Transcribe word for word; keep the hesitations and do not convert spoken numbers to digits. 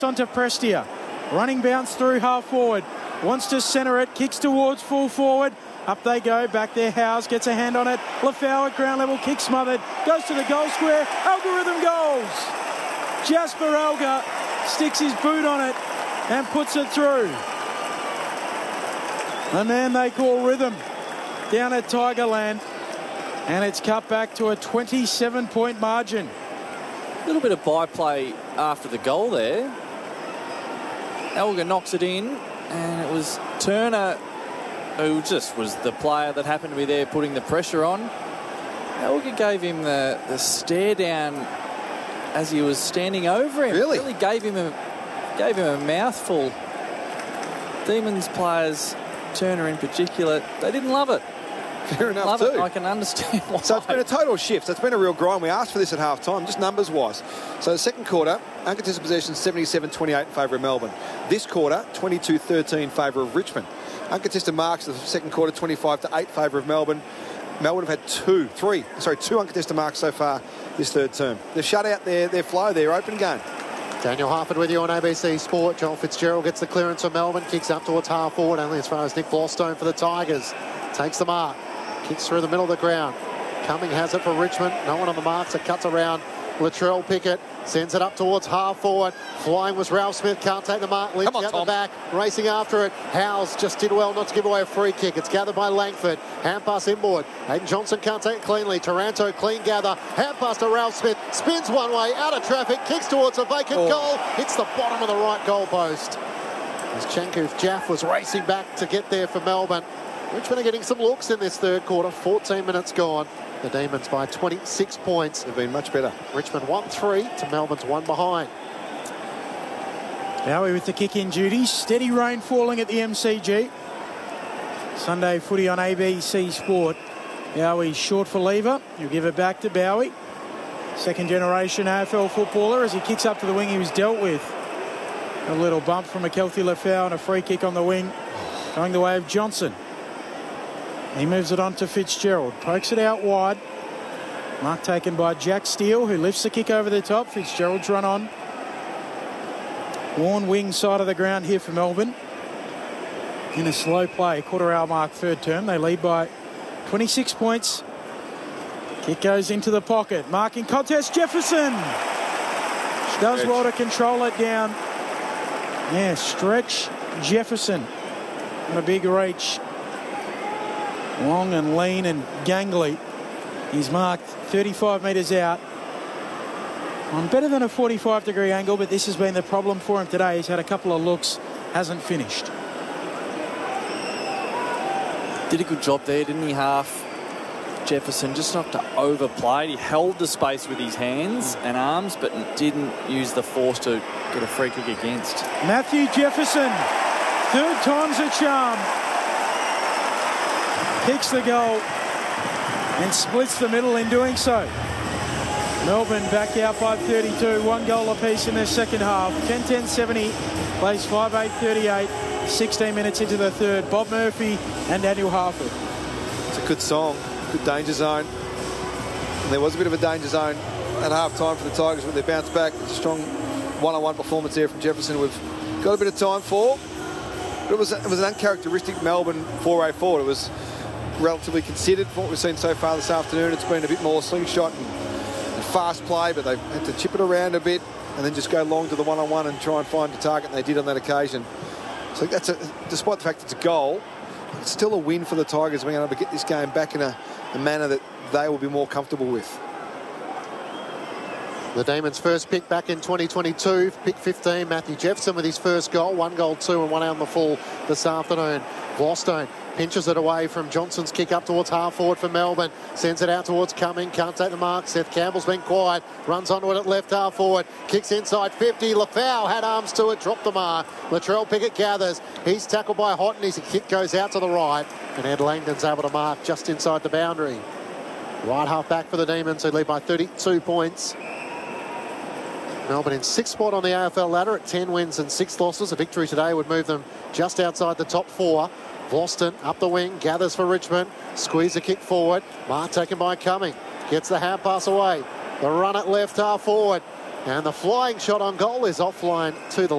onto Prestia. Running bounce through half forward. Wants to centre it. Kicks towards full forward. Up they go. Back there. Howes gets a hand on it. Lafau at ground level. Kick smothered. Goes to the goal square. Algorithm goals. Jasper Alga sticks his boot on it and puts it through. The man they call Rhythm down at Tigerland. And it's cut back to a twenty-seven point margin. A little bit of byplay after the goal there. Elgar knocks it in, and it was Turner who just was the player that happened to be there putting the pressure on. Elgar gave him the, the stare down as he was standing over him. Really? Really gave him a, gave him a mouthful. Demons players, Turner in particular, they didn't love it. Fair enough, Love too. it. I can understand why. So it's been a total shift. So it's been a real grind. We asked for this at half time, just numbers-wise. So the second quarter, uncontested possession seventy-seven twenty-eight in favour of Melbourne. This quarter, twenty-two thirteen in favour of Richmond. Uncontested marks of the second quarter, twenty-five to eight in favour of Melbourne. Melbourne have had two, three, sorry, two uncontested marks so far this third term. They've shut out their, their flow, their open game. Daniel Harford with you on A B C Sport. Joel Fitzgerald gets the clearance from Melbourne, kicks up towards half forward, only as far as Nick Blostone for the Tigers. Takes the mark, kicks through the middle of the ground. Cumming has it for Richmond. No one on the mark, so cuts around Latrell Pickett. Sends it up towards half forward. Flying was Ralph Smith. Can't take the mark. Lynch on, out Tom. the back. Racing after it. Howes just did well not to give away a free kick. It's gathered by Langford. Hand pass inboard. Hayden Johnson can't take it cleanly. Taranto clean gather. Hand pass to Ralph Smith. Spins one way. Out of traffic. Kicks towards a vacant Oh. goal. Hits the bottom of the right goal post. As Chankooth Jaff was racing back to get there for Melbourne. Richmond are getting some looks in this third quarter. fourteen minutes gone. The Demons by twenty-six points. They've been much better. Richmond one three to Melbourne's one behind. Bowie with the kick-in duty. Steady rain falling at the M C G. Sunday footy on A B C Sport. Bowie short for lever. He'll give it back to Bowie. Second generation A F L footballer as he kicks up to the wing he was dealt with. A little bump from McKelty Lafau and a free kick on the wing going the way of Johnson. He moves it on to Fitzgerald. Pokes it out wide. Mark taken by Jack Steele, who lifts the kick over the top. Fitzgerald's run on. Warren wing side of the ground here for Melbourne. In a slow play, quarter hour mark, third term. They lead by twenty-six points. Kick goes into the pocket. Marking contest, Jefferson. Does well to control it down. Yeah, stretch Jefferson on a big reach. Long and lean and gangly. He's marked thirty-five metres out on better than a forty-five degree angle, but this has been the problem for him today. He's had a couple of looks, hasn't finished. Did a good job there, didn't he, half? Jefferson, just not to overplay. He held the space with his hands and arms, but didn't use the force to get a free kick against. Matthew Jefferson, third time's a charm. Kicks the goal and splits the middle in doing so. Melbourne back out by thirty-two, one goal apiece in their second half. ten ten seventy, plays five eight thirty-eight, sixteen minutes into the third. Bob Murphy and Daniel Harford. It's a good song, good danger zone. And there was a bit of a danger zone at half time for the Tigers, but they bounced back. It's a strong one-on-one performance there from Jefferson. We've got a bit of time for. But it was, it was an uncharacteristic Melbourne foray forward. It was relatively considered for what we've seen so far this afternoon. It's been a bit more slingshot and, and fast play, but they've had to chip it around a bit and then just go long to the one-on-one and try and find a target, and they did on that occasion. So that's a, despite the fact it's a goal, it's still a win for the Tigers being able to get this game back in a, a manner that they will be more comfortable with. The Demons' first pick back in twenty twenty-two, pick fifteen, Matthew Jefferson with his first goal, one goal, two and one out on the full this afternoon. Blostone pinches it away from Johnson's kick up towards half forward for Melbourne. Sends it out towards Cumming. Can't take the mark. Seth Campbell's been quiet. Runs onto it at left half forward. Kicks inside fifty. Lafau had arms to it. Dropped the mark. Latrell Pickett gathers. He's tackled by Houghton. His kick goes out to the right. And Ed Langdon's able to mark just inside the boundary. Right half back for the Demons, who lead by thirty-two points. Melbourne in sixth spot on the A F L ladder at ten wins and six losses. A victory today would move them just outside the top four. Boston up the wing, gathers for Richmond. Squeeze a kick forward. Mark taken by Cumming. Gets the hand pass away. The run at left half forward. And the flying shot on goal is offline to the